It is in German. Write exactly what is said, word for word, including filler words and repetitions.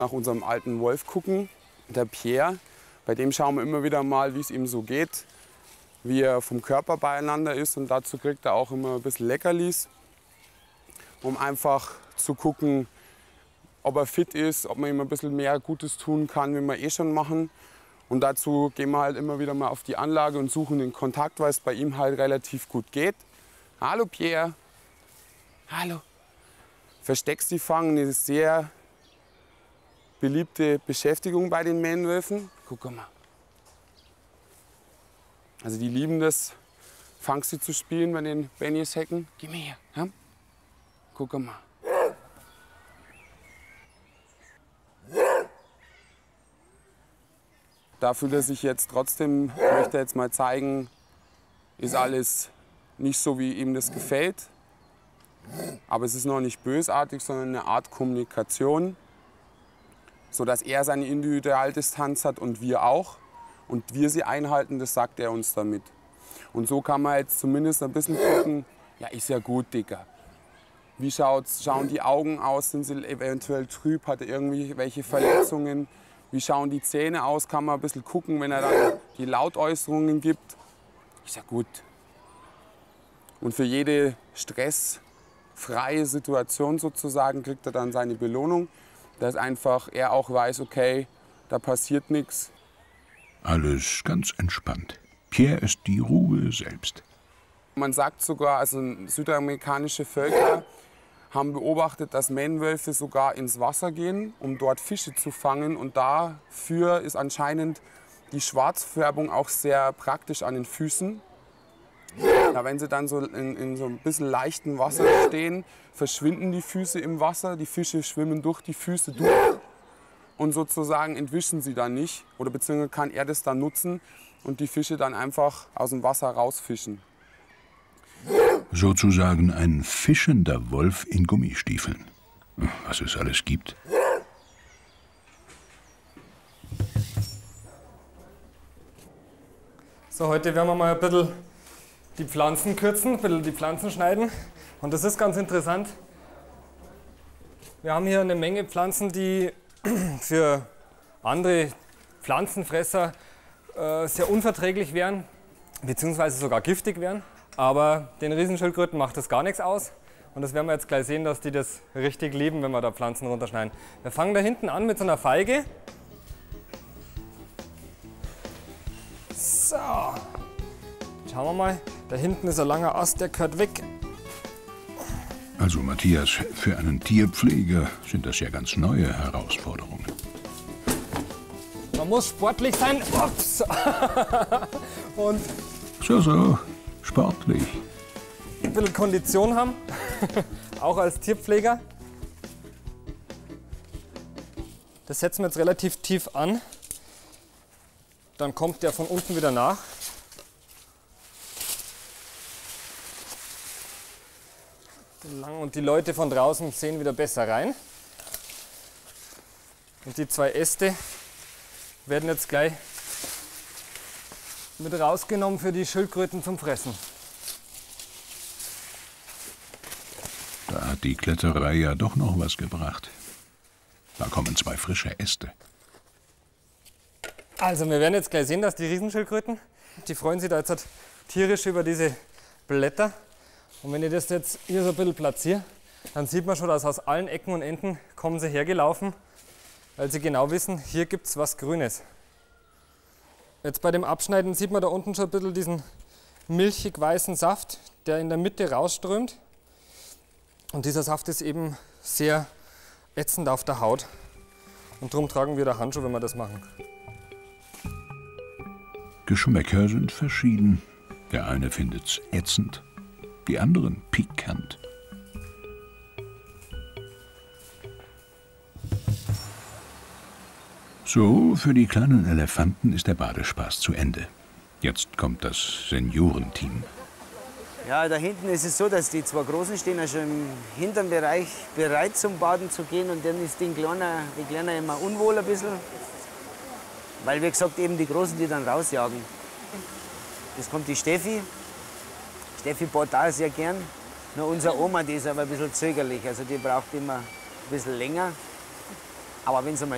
nach unserem alten Wolf gucken, der Pierre. Bei dem schauen wir immer wieder mal, wie es ihm so geht, wie er vom Körper beieinander ist. Und dazu kriegt er auch immer ein bisschen Leckerlis, um einfach zu gucken, ob er fit ist, ob man ihm ein bisschen mehr Gutes tun kann, wie wir eh schon machen. Und dazu gehen wir halt immer wieder mal auf die Anlage und suchen den Kontakt, weil es bei ihm halt relativ gut geht. Hallo Pierre. Hallo. Verstecksti fangen ist eine sehr beliebte Beschäftigung bei den Mähnenwölfen. Guck mal. Also die lieben das, Fangsti zu spielen bei den Bennies Hecken. Geh mal her. Ja? Guck mal. Da fühlt er sich jetzt trotzdem, möchte er jetzt mal zeigen, ist alles nicht so, wie ihm das gefällt. Aber es ist noch nicht bösartig, sondern eine Art Kommunikation, sodass er seine Individualdistanz hat und wir auch. Und wir sie einhalten, das sagt er uns damit. Und so kann man jetzt zumindest ein bisschen gucken, ja, ist ja gut, Dicker. Wie schaut's, schauen die Augen aus, sind sie eventuell trüb, hat er irgendwelche Verletzungen? Wie schauen die Zähne aus, kann man ein bisschen gucken, wenn er dann die Lautäußerungen gibt. Ist ja gut. Und für jede stressfreie Situation sozusagen kriegt er dann seine Belohnung, dass einfach er auch weiß, okay, da passiert nichts. Alles ganz entspannt. Pierre ist die Ruhe selbst. Man sagt sogar, also südamerikanische Völker haben beobachtet, dass Mähnenwölfe sogar ins Wasser gehen, um dort Fische zu fangen. Und dafür ist anscheinend die Schwarzfärbung auch sehr praktisch an den Füßen. Ja, wenn sie dann so in, in so ein bisschen leichtem Wasser stehen, verschwinden die Füße im Wasser. Die Fische schwimmen durch die Füße durch und sozusagen entwischen sie dann nicht. Oder beziehungsweise kann er das dann nutzen und die Fische dann einfach aus dem Wasser rausfischen. Sozusagen ein fischender Wolf in Gummistiefeln. Was es alles gibt. So, heute werden wir mal ein bisschen die Pflanzen kürzen, ein bisschen die Pflanzen schneiden. Und das ist ganz interessant. Wir haben hier eine Menge Pflanzen, die für andere Pflanzenfresser äh, sehr unverträglich wären, beziehungsweise sogar giftig wären. Aber den Riesenschildkröten macht das gar nichts aus. Und das werden wir jetzt gleich sehen, dass die das richtig lieben, wenn wir da Pflanzen runterschneiden. Wir fangen da hinten an mit so einer Feige. So. Schauen wir mal. Da hinten ist ein langer Ast, der gehört weg. Also Matthias, für einen Tierpfleger sind das ja ganz neue Herausforderungen. Man muss sportlich sein. Ups. Und so, so. Sportlich. Ein bisschen Kondition haben, auch als Tierpfleger. Das setzen wir jetzt relativ tief an. Dann kommt der von unten wieder nach. Und die Leute von draußen sehen wieder besser rein. Und die zwei Äste werden jetzt gleich mit rausgenommen für die Schildkröten zum Fressen. Da hat die Kletterei ja doch noch was gebracht. Da kommen zwei frische Äste. Also wir werden jetzt gleich sehen, dass die Riesenschildkröten, die freuen sich da jetzt halt tierisch über diese Blätter. Und wenn ich das jetzt hier so ein bisschen platziere, dann sieht man schon, dass aus allen Ecken und Enden kommen sie hergelaufen, weil sie genau wissen, hier gibt es was Grünes. Jetzt bei dem Abschneiden sieht man da unten schon ein bisschen diesen milchig weißen Saft, der in der Mitte rausströmt. Und dieser Saft ist eben sehr ätzend auf der Haut. Und darum tragen wir da Handschuhe, wenn wir das machen. Geschmäcker sind verschieden. Der eine findet's ätzend, die anderen pikant. So, für die kleinen Elefanten ist der Badespaß zu Ende. Jetzt kommt das Seniorenteam. Ja, da hinten ist es so, dass die zwei Großen stehen ja schon im hinteren Bereich bereit zum Baden zu gehen. Und dann ist den Kleiner, die Kleiner immer unwohl ein bisschen. Weil, wie gesagt, eben die Großen, die dann rausjagen. Jetzt kommt die Steffi. Steffi badet auch sehr gern. Nur unsere Oma, die ist aber ein bisschen zögerlich. Also die braucht immer ein bisschen länger. Aber wenn sie mal